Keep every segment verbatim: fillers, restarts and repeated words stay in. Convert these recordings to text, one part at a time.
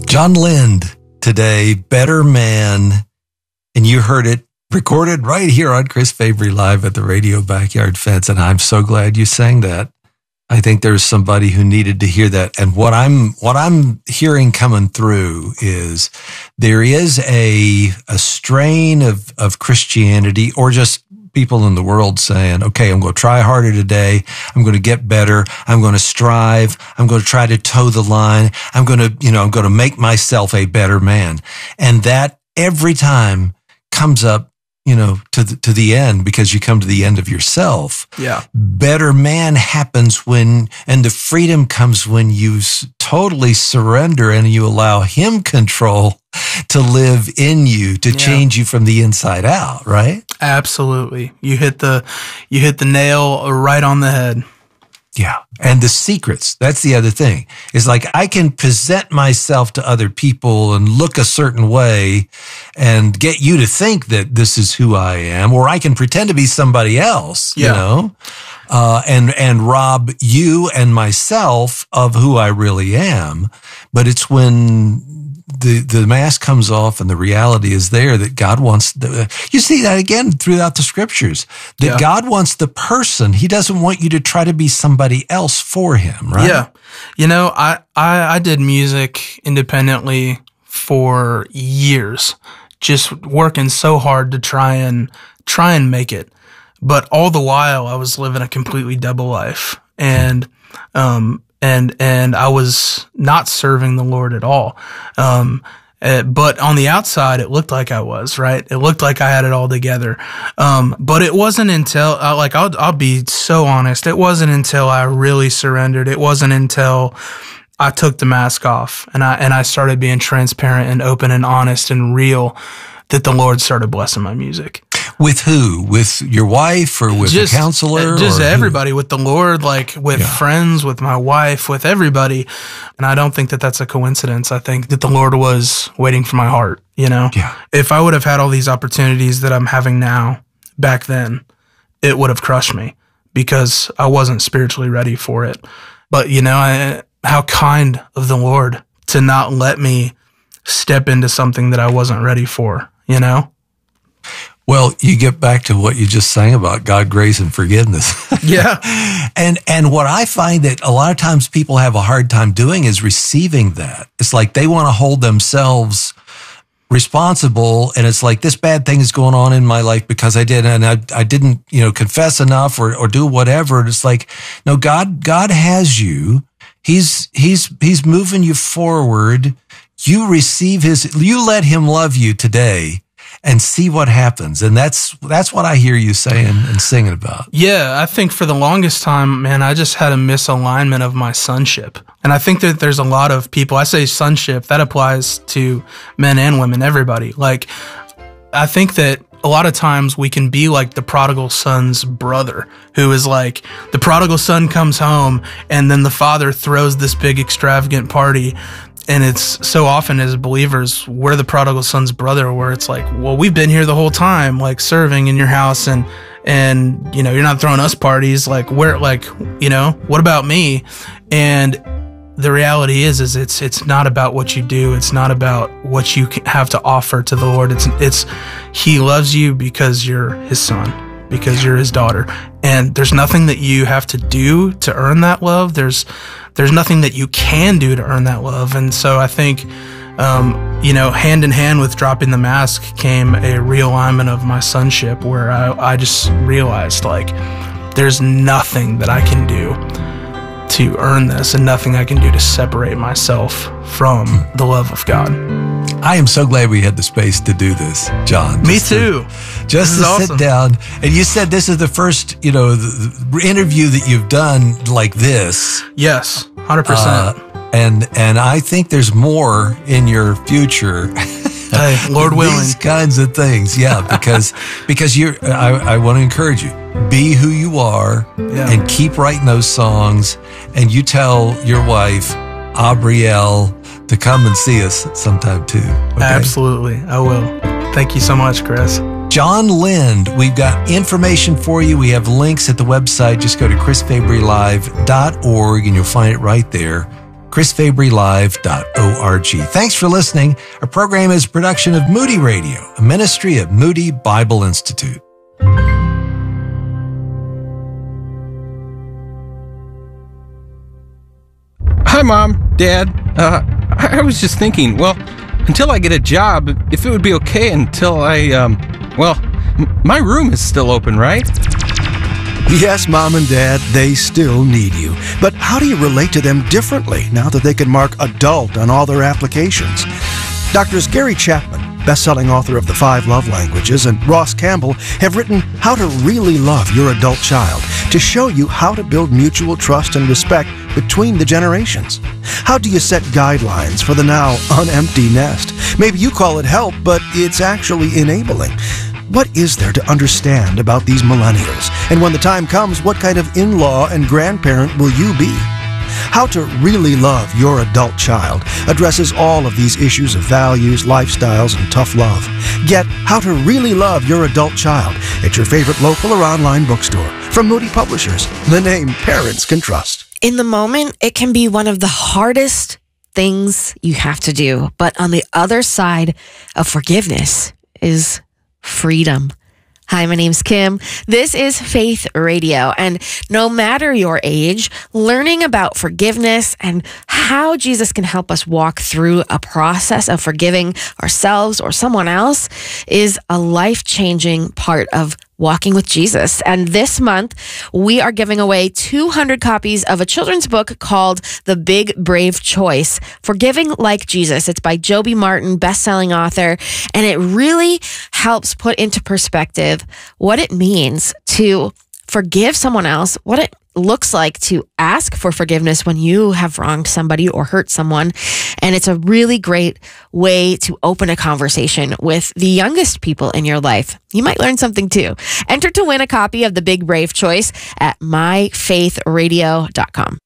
John Lind today, Better Man. And you heard it recorded right here on Chris Fabry Live at the Radio Backyard Fence. And I'm so glad you sang that. I think there's somebody who needed to hear that. And what I'm, what I'm hearing coming through is there is a, a strain of, of Christianity, or just people in the world saying, okay, I'm going to try harder today. I'm going to get better. I'm going to strive. I'm going to try to toe the line. I'm going to, you know, I'm going to make myself a better man. And that every time comes up, you know, to the, to the end, because you come to the end of yourself. Yeah. Better man happens when, and the freedom comes when you s- totally surrender and you allow him control to live in you, to yeah. change you from the inside out, right? Absolutely. You hit the, you hit the nail right on the head. Yeah. And the secrets, that's the other thing. It's like I can present myself to other people and look a certain way and get you to think that this is who I am, or I can pretend to be somebody else, yeah. you know, uh, and, and rob you and myself of who I really am. But it's when the, the mask comes off and the reality is there that God wants the, you see that again throughout the scriptures, that yeah. God wants the person. He doesn't want you to try to be somebody else for him, right? Yeah. You know, I, I, I did music independently for years, just working so hard to try and try and make it. But all the while I was living a completely double life, and, um, and, and I was not serving the Lord at all. Um, uh, but on the outside, it looked like I was, right? It looked like I had it all together. Um, but it wasn't until, uh, like, I'll, I'll be so honest. It wasn't until I really surrendered. It wasn't until I took the mask off and I, and I started being transparent and open and honest and real that the Lord started blessing my music. With who? With your wife or with just, a counselor? Just or everybody, who? With the Lord, like with yeah. friends, with my wife, with everybody. And I don't think that that's a coincidence. I think that the Lord was waiting for my heart, you know? Yeah. If I would have had all these opportunities that I'm having now back then, it would have crushed me because I wasn't spiritually ready for it. But, you know, I, how kind of the Lord to not let me step into something that I wasn't ready for, you know? Well, you get back to what you just sang about God, grace, and forgiveness. Yeah. And and what I find that a lot of times people have a hard time doing is receiving that. It's like they want to hold themselves responsible, and it's like this bad thing is going on in my life because I did, and I I didn't, you know, confess enough or or do whatever. And it's like, no, God God has you. He's he's he's moving you forward. You receive his, you let him love you today. And see what happens. And that's that's what I hear you saying and singing about. Yeah, I think for the longest time, man, I just had a misalignment of my sonship. And I think that there's a lot of people, I say sonship, that applies to men and women, everybody. Like, I think that a lot of times we can be like the prodigal son's brother, who is like, the prodigal son comes home and then the father throws this big extravagant party. And it's so often as believers, we're the prodigal son's brother, where it's like, well, we've been here the whole time, like serving in your house, and, and, you know, you're not throwing us parties. Like, where, like, you know, what about me? And the reality is, is it's, it's not about what you do. It's not about what you have to offer to the Lord. It's, it's, he loves you because you're his son, because you're his daughter. And there's nothing that you have to do to earn that love. There's, There's nothing that you can do to earn that love. And so I think, um, you know, hand in hand with dropping the mask came a realignment of my sonship, where I, I just realized, like, there's nothing that I can do to earn this and nothing I can do to separate myself from the love of God. I am so glad we had the space to do this, John. Me too. To, just to awesome. sit down. And you said this is the first, you know, the, the interview that you've done like this. Yes, one hundred percent. Uh, and and I think there's more in your future. Hey, Lord willing. These kinds of things, yeah, because because you're. I, I want to encourage you. Be who you are, yeah. and keep writing those songs. And you tell your wife, Aubrielle, to come and see us sometime too. Okay? Absolutely, I will. Thank you so much, Chris. John Lind, we've got information for you. We have links at the website. Just go to chris fabry live dot org and you'll find it right there. chris fabry live dot org. Thanks for listening. Our program is a production of Moody Radio, a ministry of Moody Bible Institute. Hi, Mom, Dad. Uh, I, I was just thinking, well, until I get a job, if it would be okay until I, um, well, m- my room is still open, right? Yes, Mom and Dad, they still need you. But how do you relate to them differently now that they can mark adult on all their applications? Doctors Gary Chapman, best-selling author of The Five Love Languages, and Ross Campbell have written How to Really Love Your Adult Child to show you how to build mutual trust and respect between the generations. How do you set guidelines for the now unempty nest? Maybe you call it help, but it's actually enabling. What is there to understand about these millennials? And when the time comes, what kind of in-law and grandparent will you be? How to Really Love Your Adult Child addresses all of these issues of values, lifestyles, and tough love. Get How to Really Love Your Adult Child at your favorite local or online bookstore from Moody Publishers, the name parents can trust. In the moment, it can be one of the hardest things you have to do. But on the other side of forgiveness is freedom. Hi, my name's Kim. This is Faith Radio. And no matter your age, learning about forgiveness and how Jesus can help us walk through a process of forgiving ourselves or someone else is a life-changing part of walking with Jesus. And this month, we are giving away two hundred copies of a children's book called The Big Brave Choice, Forgiving Like Jesus. It's by Joby Martin, best-selling author, and it really helps put into perspective what it means to forgive someone else, what it looks like to ask for forgiveness when you have wronged somebody or hurt someone. And it's a really great way to open a conversation with the youngest people in your life. You might learn something too. Enter to win a copy of The Big Brave Choice at my faith radio dot com.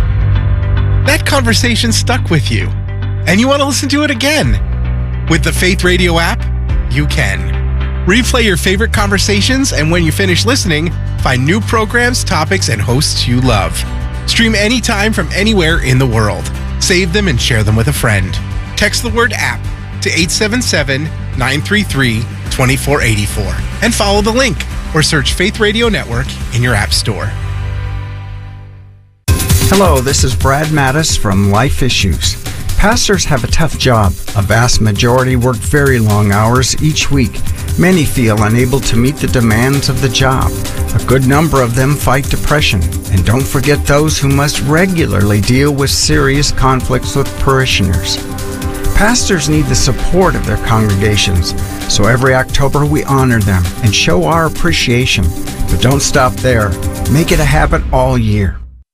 That conversation stuck with you, and you want to listen to it again. With the Faith Radio app, you can. Replay your favorite conversations, and when you finish listening, find new programs, topics, and hosts you love. Stream anytime from anywhere in the world. Save them and share them with a friend. Text the word app to eight seven seven, nine three three, two four eight four and follow the link or search Faith Radio Network in your app store. Hello, this is Brad Mattis from Life Issues. Pastors have a tough job. A vast majority work very long hours each week. Many feel unable to meet the demands of the job. A good number of them fight depression. And don't forget those who must regularly deal with serious conflicts with parishioners. Pastors need the support of their congregations, so every October we honor them and show our appreciation. But don't stop there. Make it a habit all year.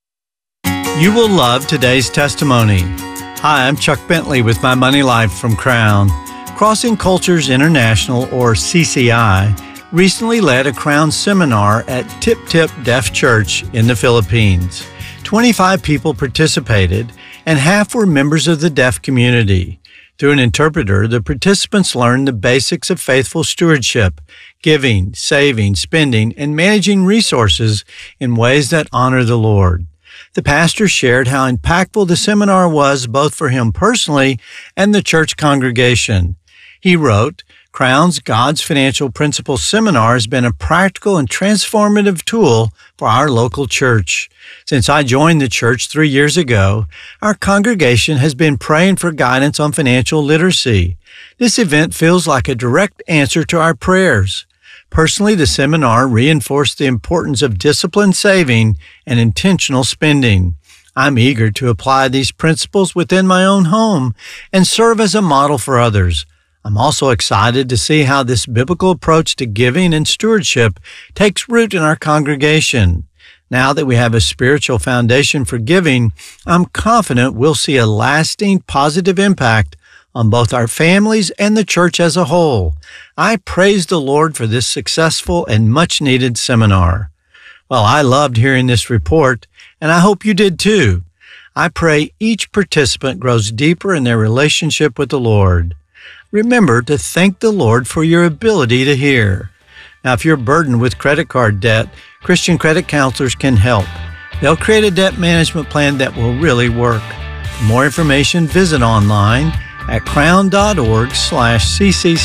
You will love today's testimony. Hi, I'm Chuck Bentley with My Money Life from Crown. Crossing Cultures International, or C C I, recently led a Crown seminar at Tip Tip Deaf Church in the Philippines. twenty-five people participated, and half were members of the deaf community. Through an interpreter, the participants learned the basics of faithful stewardship, giving, saving, spending, and managing resources in ways that honor the Lord. The pastor shared how impactful the seminar was both for him personally and the church congregation. He wrote, Crown's God's Financial Principles Seminar has been a practical and transformative tool for our local church. Since I joined the church three years ago, our congregation has been praying for guidance on financial literacy. This event feels like a direct answer to our prayers. Personally, the seminar reinforced the importance of disciplined saving and intentional spending. I'm eager to apply these principles within my own home and serve as a model for others. I'm also excited to see how this biblical approach to giving and stewardship takes root in our congregation. Now that we have a spiritual foundation for giving, I'm confident we'll see a lasting positive impact on both our families and the church as a whole. I praise the Lord for this successful and much-needed seminar. Well, I loved hearing this report, and I hope you did too. I pray each participant grows deeper in their relationship with the Lord. Remember to thank the Lord for your ability to hear. Now, if you're burdened with credit card debt, Christian credit counselors can help. They'll create a debt management plan that will really work. For more information, visit online at crown.org slash CCC